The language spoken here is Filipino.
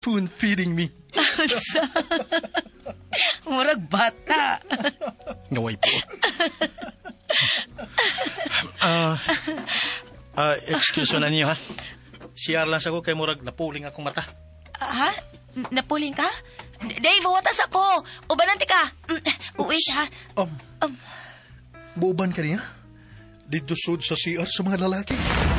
spoon feeding me. Murag bata. Ngaway po. Excuse na niyo, ha? CR lang sa ko kay murag napuling akong mata. Ha? Napuling ka? Dave, watas ako. Ubananti ka. Wait, ha? Buuban ka niya? Dito sud sa CR sa mga lalaki.